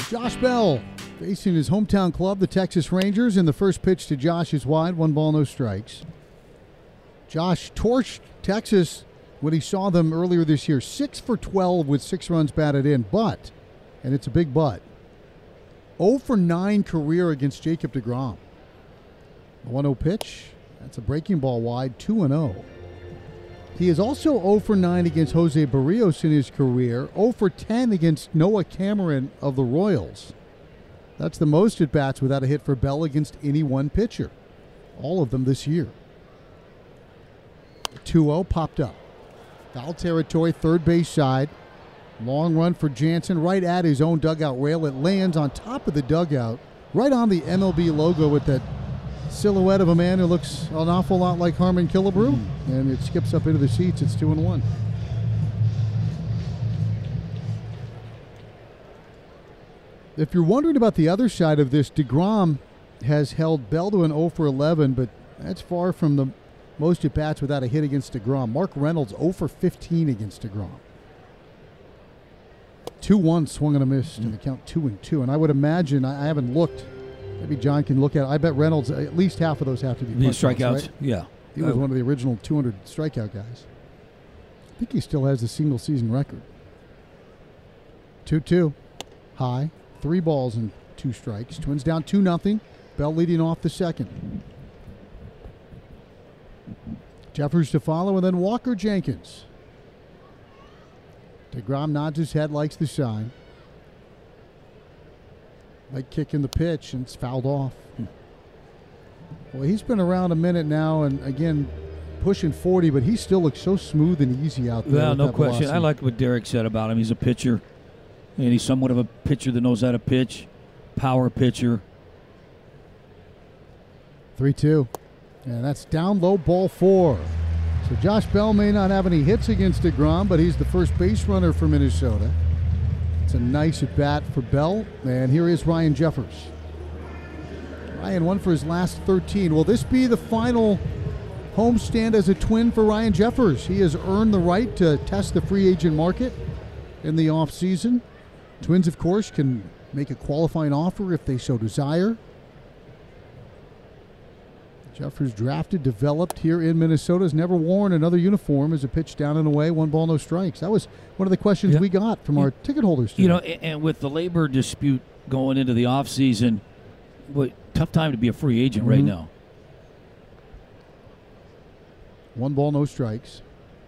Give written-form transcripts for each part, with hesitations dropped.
Josh Bell facing his hometown club, the Texas Rangers, and the first pitch to Josh is wide. 1 ball, no strikes. Josh torched Texas when he saw them earlier this year. 6 for 12 with 6 runs batted in, but, and it's a big but, 0 for 9 career against Jacob deGrom. The 1-0 pitch, that's a breaking ball wide, 2-0. He is also 0 for 9 against Jose Barrios in his career, 0 for 10 against Noah Cameron of the Royals. That's the most at-bats without a hit for Bell against any one pitcher. All of them this year. 2-0 popped up. Foul territory, third base side. Long run for Jansen right at his own dugout rail. It lands on top of the dugout, right on the MLB logo with that silhouette of a man who looks an awful lot like Harmon Killebrew, and it skips up into the seats. It's 2-1. If you're wondering about the other side of this, deGrom has held Bell to an 0 for 11, but that's far from the most at-bats without a hit against deGrom. Mark Reynolds 0 for 15 against deGrom. 2-1 swung and a miss in the count 2-2, and I would imagine, I haven't looked. Maybe John can look at it. I bet Reynolds, at least half of those have to be strikeouts. Right? Yeah. He was one of the original 200 strikeout guys. I think he still has the single season record. 2-2. High. 3 balls and 2 strikes. Twins down 2-0. Bell leading off the second. Jeffers to follow, and then Walker Jenkins. deGrom nods his head, likes the sign. Light kick in the pitch, and it's fouled off. Well, he's been around a minute now, and again, pushing 40, but he still looks so smooth and easy out there. Well, no question. Velocity. I like what Derek said about him. He's a pitcher, and he's somewhat of a pitcher that knows how to pitch. Power pitcher. 3-2. And that's down low, ball 4. So Josh Bell may not have any hits against deGrom, but he's the first base runner for Minnesota. It's a nice at-bat for Bell. And here is Ryan Jeffers. Ryan won for his last 13. Will this be the final homestand as a Twin for Ryan Jeffers? He has earned the right to test the free agent market in the offseason. Twins, of course, can make a qualifying offer if they so desire. Jeffers drafted, developed here in Minnesota, has never worn another uniform as a pitch down and away, 1 ball, no strikes. That was one of the questions we got from our ticket holders today. You know, and with the labor dispute going into the offseason, tough time to be a free agent right now. 1 ball, no strikes.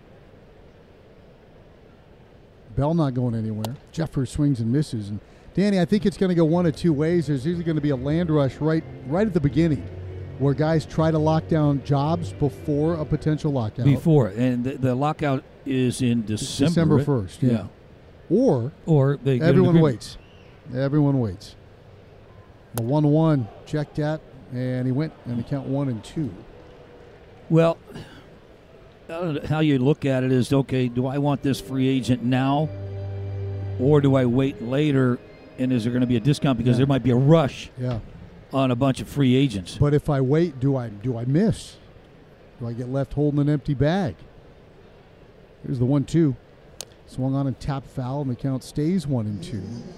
Bell not going anywhere. Jeffers swings and misses. And Danny, I think it's going to go one of 2 ways. There's usually going to be a land rush right at the beginning, where guys try to lock down jobs before a potential lockout. And the lockout is in December. December 1st, yeah. Or everyone waits. Everyone waits. The 1-1 checked at, and he went, and the count 1-2. Well, how you look at it is, okay, do I want this free agent now, or do I wait later, and is there going to be a discount because there might be a rush on a bunch of free agents? But if I wait, do I miss? Do I get left holding an empty bag? Here's the 1-2. Swung on and tapped foul, and the count stays 1-2.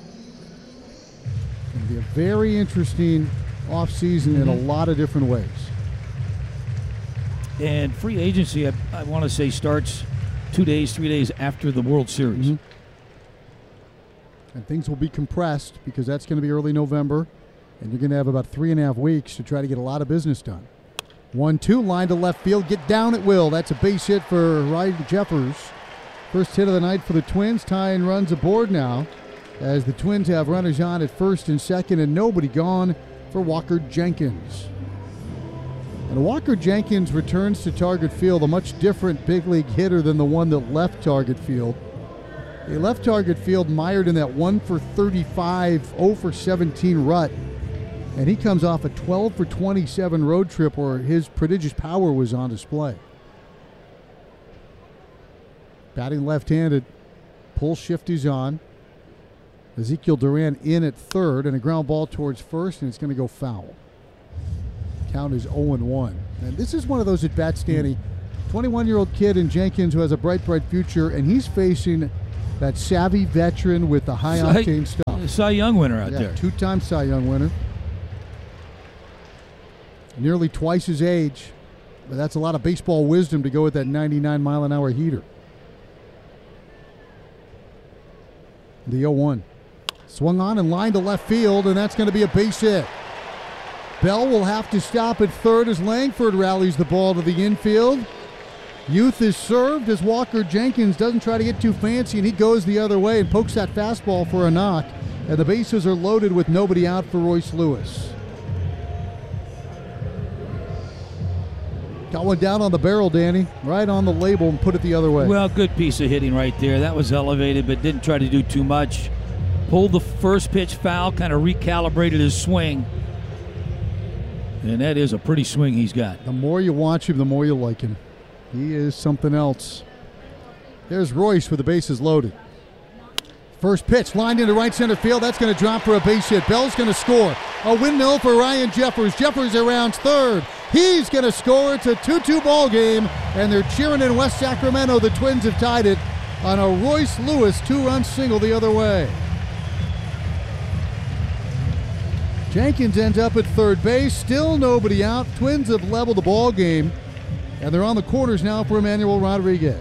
It'll be a very interesting offseason in a lot of different ways. And free agency, I want to say, starts 2 days, 3 days after the World Series. And things will be compressed because that's going to be early November, and you're going to have about 3.5 weeks to try to get a lot of business done. 1-2, line to left field, get down at will. That's a base hit for Ryan Jeffers. First hit of the night for the Twins, tying runs aboard now, as the Twins have runners on at first and second, and nobody gone for Walker Jenkins. And Walker Jenkins returns to Target Field, a much different big league hitter than the one that left Target Field. He left Target Field mired in that 1 for 35, 0 for 17 rut, and he comes off a 12 for 27 road trip where his prodigious power was on display. Batting left-handed, pull shift is on. Ezekiel Duran in at third, and a ground ball towards first, and it's going to go foul. Count is 0-1. And this is one of those at-bats, Danny. 21-year-old kid in Jenkins who has a bright, bright future, and he's facing That savvy veteran with the high-octane stuff. Cy Young winner out there. Two-time Cy Young winner. Nearly twice his age. But that's a lot of baseball wisdom to go with that 99-mile-an-hour heater. The 0-1. Swung on and lined to left field, and that's going to be a base hit. Bell will have to stop at third as Langford rallies the ball to the infield. Youth is served as Walker Jenkins doesn't try to get too fancy, and he goes the other way and pokes that fastball for a knock. And the bases are loaded with nobody out for Royce Lewis. Got one down on the barrel, Danny. Right on the label and put it the other way. Well, good piece of hitting right there. That was elevated, but didn't try to do too much. Pulled the first pitch foul, kind of recalibrated his swing. And that is a pretty swing he's got. The more you watch him, the more you like him. He is something else. There's Royce with the bases loaded. First pitch lined into right center field. That's going to drop for a base hit. Bell's going to score. A windmill for Ryan Jeffers. Jeffers around third. He's going to score. It's a 2-2 ball game, and they're cheering in West Sacramento. The Twins have tied it on a Royce Lewis 2-run single the other way. Jenkins ends up at third base. Still nobody out. Twins have leveled the ball game, and they're on the corners now for Emmanuel Rodriguez.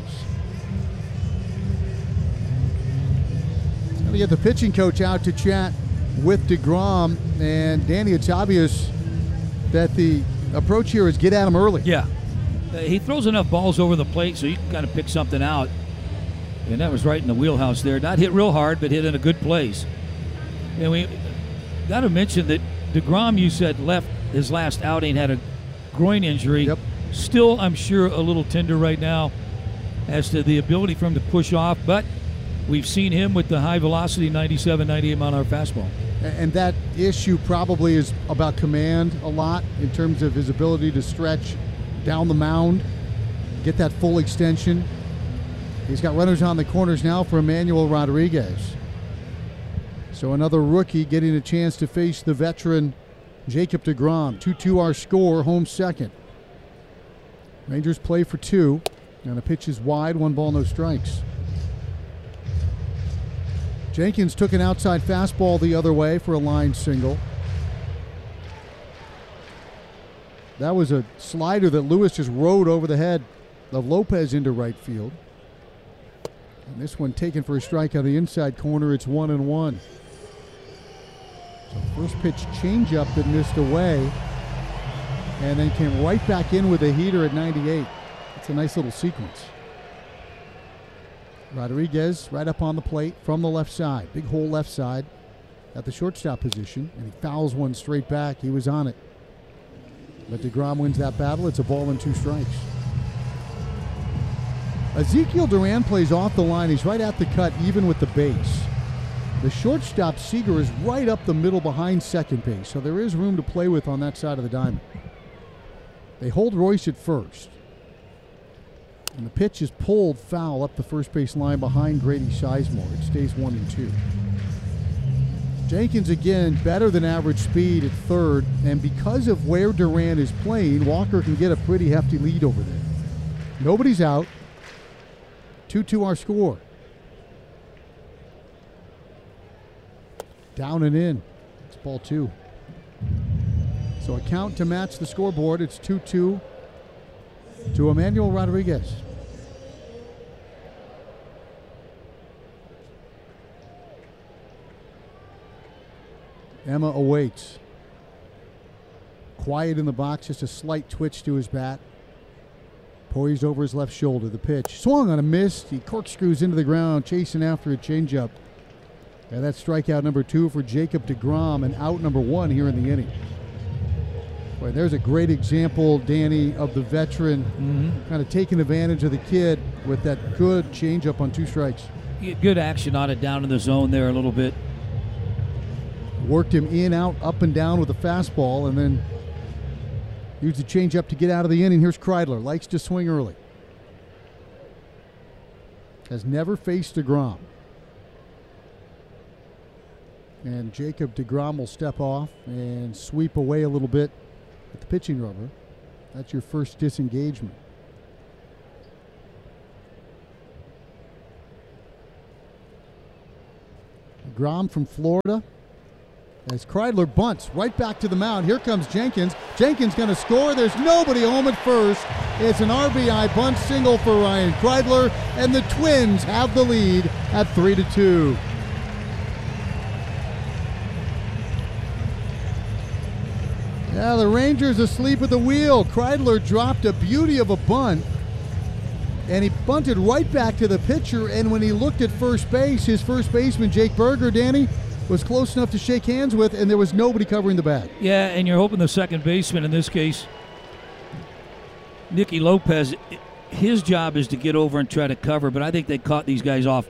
Going to get the pitching coach out to chat with DeGrom. And Danny, it's obvious that the approach here is get at him early. Yeah. He throws enough balls over the plate so you can kind of pick something out. And that was right in the wheelhouse there. Not hit real hard, but hit in a good place. And we got to mention that DeGrom, you said, left his last outing, had a groin injury. Yep. Still, I'm sure, a little tender right now as to the ability for him to push off. But we've seen him with the high velocity 97, 98 mile an hour fastball. And that issue probably is about command a lot in terms of his ability to stretch down the mound, get that full extension. He's got runners on the corners now for Emmanuel Rodriguez. So another rookie getting a chance to face the veteran Jacob DeGrom. 2-2 our score, home second. Rangers play for two, and the pitch is wide, 1 ball, no strikes. Jenkins took an outside fastball the other way for a line single. That was a slider that Lewis just rode over the head of Lopez into right field. And this one taken for a strike on the inside corner. It's 1-1. So first pitch changeup that missed away, and then came right back in with a heater at 98. It's a nice little sequence. Rodriguez right up on the plate from the left side. Big hole left side at the shortstop position, and he fouls one straight back. He was on it. But DeGrom wins that battle. It's a ball and 2 strikes. Ezekiel Duran plays off the line. He's right at the cut, even with the base. The shortstop, Seager, is right up the middle behind second base, so there is room to play with on that side of the diamond. They hold Royce at first. And the pitch is pulled foul up the first base line behind Grady Sizemore. It stays 1-2. Jenkins again better than average speed at third, and because of where Duran is playing, Walker can get a pretty hefty lead over there. Nobody's out. 2-2 our score. Down and in. It's ball 2. So a count to match the scoreboard. It's 2-2. To Emmanuel Rodriguez. Emma awaits. Quiet in the box, just a slight twitch to his bat. Poised over his left shoulder. The pitch swung on a miss. He corkscrews into the ground, chasing after a changeup. And that's strikeout number 2 for Jacob DeGrom, and out number 1 here in the inning. Boy, there's a great example, Danny, of the veteran kind of taking advantage of the kid with that good changeup on 2 strikes. Good action on it down in the zone there a little bit. Worked him in, out, up and down with a fastball, and then used the changeup to get out of the inning. Here's Kreidler. Likes to swing early. Has never faced DeGrom. And Jacob DeGrom will step off and sweep away a little bit at the pitching rubber. That's your first disengagement. Grom from Florida. As Kreidler bunts right back to the mound. Here comes Jenkins. Jenkins going to score. There's nobody home at first. It's an RBI bunt single for Ryan Kreidler, and the Twins have the lead at 3-2. Yeah, the Rangers asleep at the wheel. Kreidler dropped a beauty of a bunt, and he bunted right back to the pitcher, and when he looked at first base, his first baseman, Jake Berger, Danny, was close enough to shake hands with, and there was nobody covering the bag. Yeah, and you're hoping the second baseman, in this case, Nicky Lopez, his job is to get over and try to cover, but I think they caught these guys off